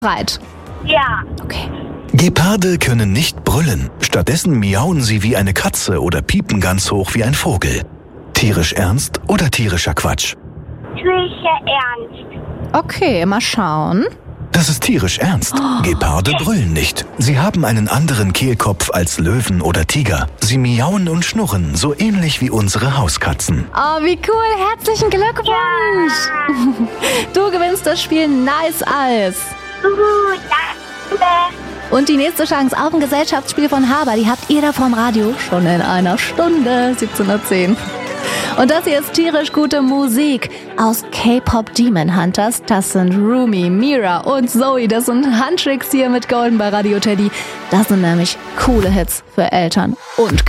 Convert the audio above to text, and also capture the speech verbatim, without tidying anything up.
Bereit? Ja. Okay. Geparde können nicht brüllen. Stattdessen miauen sie wie eine Katze oder piepen ganz hoch wie ein Vogel. Tierisch ernst oder tierischer Quatsch? Tierischer Ernst. Okay, mal schauen. Das ist tierisch ernst. Geparde brüllen nicht. Sie haben einen anderen Kehlkopf als Löwen oder Tiger. Sie miauen und schnurren, so ähnlich wie unsere Hauskatzen. Oh, wie cool. Herzlichen Glückwunsch. Du gewinnst das Spiel Nice Eis. Juhu, danke. Und die nächste Chance auf ein Gesellschaftsspiel von Haber, die habt ihr da vom Radio schon in einer Stunde, siebzehn Uhr zehn. Und das hier ist tierisch gute Musik aus K-Pop Demon Hunters. Das sind Rumi, Mira und Zoe. Das sind Handtricks hier mit Golden bei Radio Teddy. Das sind nämlich coole Hits für Eltern und Kinder.